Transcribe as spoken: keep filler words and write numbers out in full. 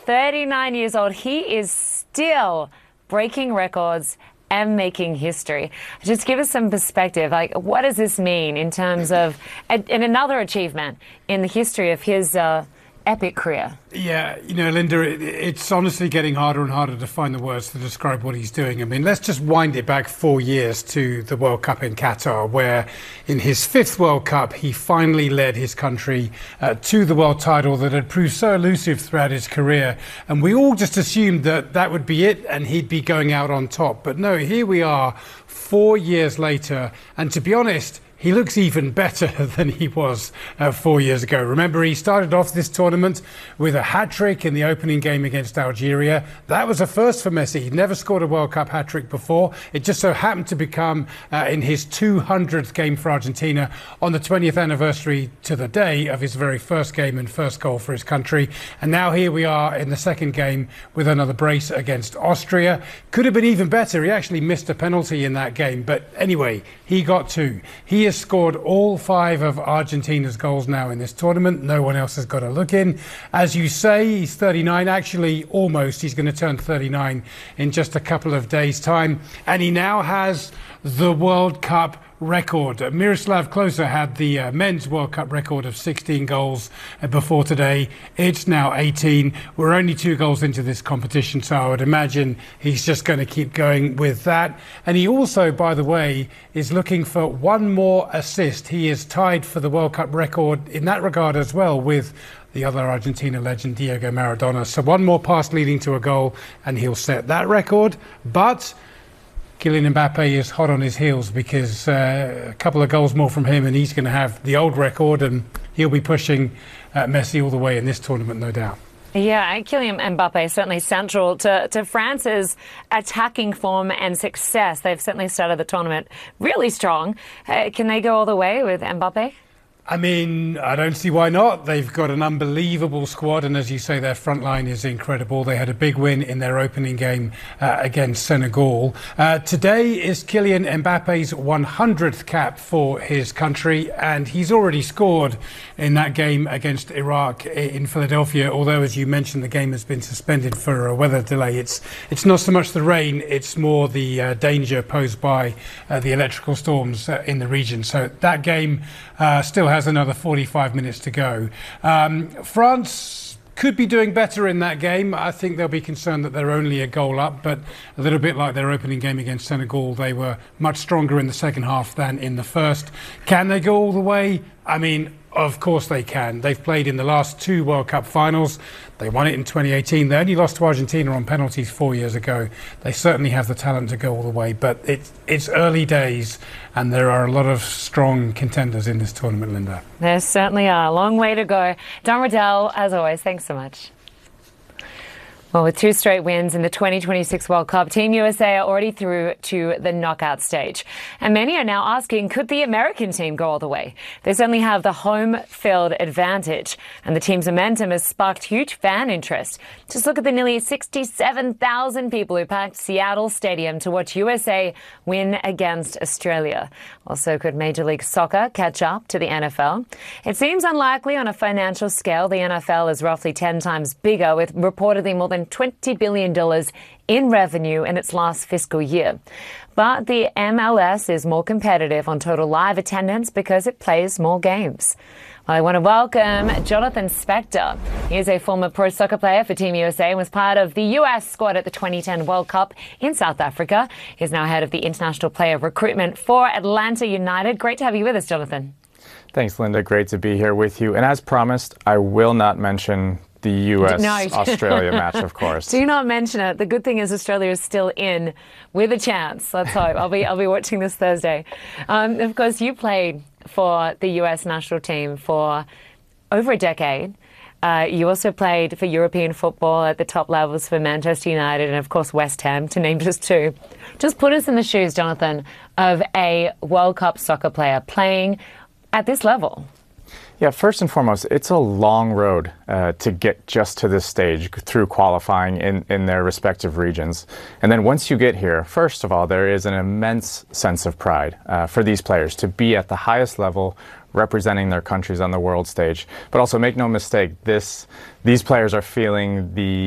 thirty-nine years old. He is still breaking records and making history. Just give us some perspective. Like, what does this mean in terms of and another achievement in the history of his uh, epic career? Yeah, you know, Linda, it, it's honestly getting harder and harder to find the words to describe what he's doing. I mean, let's just wind it back four years to the World Cup in Qatar, where in his fifth World Cup, he finally led his country uh, to the world title that had proved so elusive throughout his career. And we all just assumed that that would be it and he'd be going out on top. But no, here we are four years later. And to be honest, he looks even better than he was uh, four years ago. Remember, he started off this tournament with a hat-trick in the opening game against Algeria. That was a first for Messi. He'd never scored a World Cup hat-trick before. It just so happened to become uh, in his two hundredth game for Argentina on the twentieth anniversary to the day of his very first game and first goal for his country. And now here we are in the second game with another brace against Austria. Could have been even better. He actually missed a penalty in that game. But anyway, he got two. He has scored all five of Argentina's goals now in this tournament. No one else has got a look in. As you say, he's thirty-nine, actually almost. He's going to turn thirty-nine in just a couple of days' time. And he now has the World Cup record. Uh, Miroslav Klose had the uh, men's World Cup record of sixteen goals uh, before today. It's now eighteen. We're only two goals into this competition, so I would imagine he's just going to keep going with that. And he also, by the way, is looking for one more assist. He is tied for the World Cup record in that regard as well with the other Argentina legend, Diego Maradona. So one more pass leading to a goal and he'll set that record. But Kylian Mbappe is hot on his heels because uh, a couple of goals more from him and he's going to have the old record and he'll be pushing uh, Messi all the way in this tournament, no doubt. Yeah, Kylian Mbappe is certainly central to, to France's attacking form and success. They've certainly started the tournament really strong. Uh, can they go all the way with Mbappe? I mean, I don't see why not. They've got an unbelievable squad, and as you say, their front line is incredible. They had a big win in their opening game uh, against Senegal. Uh, today is Kylian Mbappe's one hundredth cap for his country, and he's already scored in that game against Iraq in Philadelphia, although, as you mentioned, the game has been suspended for a weather delay. It's, it's not so much the rain, it's more the uh, danger posed by uh, the electrical storms uh, in the region. So that game uh, still has another forty-five minutes to go. Um, France could be doing better in that game. I think they'll be concerned that they're only a goal up, but a little bit like their opening game against Senegal, they were much stronger in the second half than in the first. Can they go all the way? I mean, of course they can. They've played in the last two World Cup finals. They won it in twenty eighteen. They only lost to Argentina on penalties four years ago. They certainly have the talent to go all the way, but it's, it's early days and there are a lot of strong contenders in this tournament, Linda. There certainly are. A long way to go. Don Riddell, as always, thanks so much. Well, with two straight wins in the twenty twenty-six World Cup, Team U S A are already through to the knockout stage. And many are now asking, could the American team go all the way? They certainly have the home field advantage, and the team's momentum has sparked huge fan interest. Just look at the nearly sixty-seven thousand people who packed Seattle Stadium to watch U S A win against Australia. Also, could Major League Soccer catch up to the N F L? It seems unlikely on a financial scale. The N F L is roughly ten times bigger, with reportedly more than twenty billion dollars in revenue in its last fiscal year. But the M L S is more competitive on total live attendance because it plays more games. Well, I want to welcome Jonathan Spector. He is a former pro soccer player for Team U S A and was part of the U S squad at the twenty ten World Cup in South Africa. He's now head of the international player recruitment for Atlanta United. Great to have you with us, Jonathan. Thanks, Linda. Great to be here with you. And as promised, I will not mention the U S Australia match, of course. Do not mention it. The good thing is Australia is still in with a chance. Let's hope. I'll be I'll be watching this Thursday. Um, of course, you played for the U S national team for over a decade. Uh, you also played for European football at the top levels for Manchester United and, of course, West Ham, to name just two. Just put us in the shoes, Jonathan, of a World Cup soccer player playing at this level. Yeah, first and foremost, it's a long road uh, to get just to this stage through qualifying in, in their respective regions. And then once you get here, first of all, there is an immense sense of pride uh, for these players to be at the highest level representing their countries on the world stage. But also make no mistake, this these players are feeling the